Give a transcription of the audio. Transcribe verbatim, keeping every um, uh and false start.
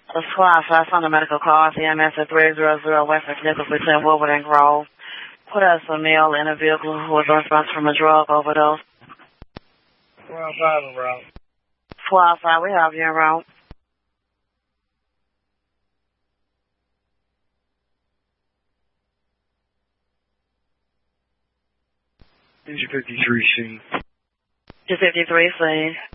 The squad five hundred medical call, C M S at three hundred West Nichols between Woodward and Grove. Put us a male in a vehicle who was responsible from a drug overdose. Squad five en route. Squad five, we have you en route. Here's your fifty-three scene. Your fifty-three scene.